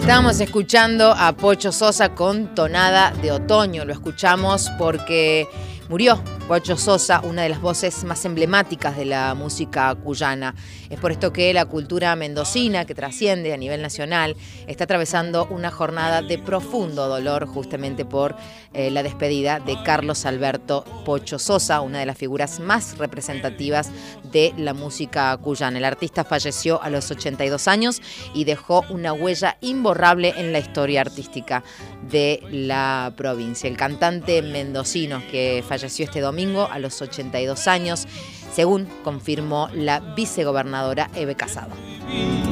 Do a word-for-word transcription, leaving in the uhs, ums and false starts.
Estábamos escuchando a Pocho Sosa con Tonada de Otoño. Lo escuchamos porque murió Pocho Sosa, una de las voces más emblemáticas de la música cuyana. Es por esto que la cultura mendocina, que trasciende a nivel nacional, está atravesando una jornada de profundo dolor justamente por eh, la despedida de Carlos Alberto Pocho Sosa, una de las figuras más representativas de la música cuyana. El artista falleció a los ochenta y dos años y dejó una huella imborrable en la historia artística de la provincia. El cantante mendocino que falleció este domingo a los ochenta y dos años, según confirmó la vicegobernadora Eve Casado.